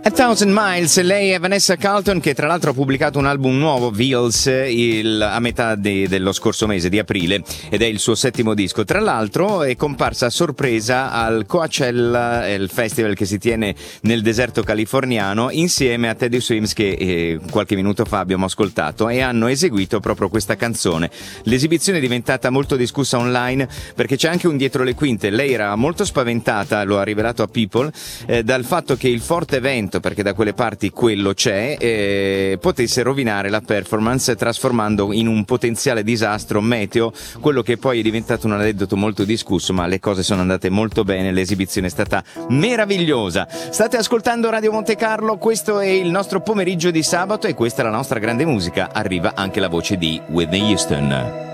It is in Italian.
A Thousand Miles, lei è Vanessa Carlton, che tra l'altro ha pubblicato un album nuovo, Veils, a metà dello scorso mese di aprile, ed è il suo 7° disco. Tra l'altro è comparsa a sorpresa al Coachella, il festival che si tiene nel deserto californiano, insieme a Teddy Swims, che qualche minuto fa abbiamo ascoltato, e hanno eseguito proprio questa canzone. L'esibizione è diventata molto discussa online perché c'è anche un dietro le quinte. Lei era molto spaventata, lo ha rivelato a People, dal fatto che il forte vento, perché da quelle parti quello c'è, potesse rovinare la performance, trasformando in un potenziale disastro meteo quello che poi è diventato un aneddoto molto discusso, ma le cose sono andate molto bene, l'esibizione è stata meravigliosa. State ascoltando Radio Monte Carlo, questo è il nostro pomeriggio di sabato e questa è la nostra grande musica. Arriva anche la voce di Whitney Houston.